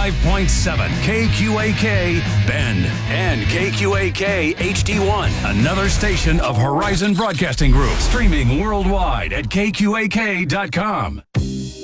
105.7 KQAK Bend and KQAK HD1, another station of Horizon Broadcasting Group, streaming worldwide at KQAK.com.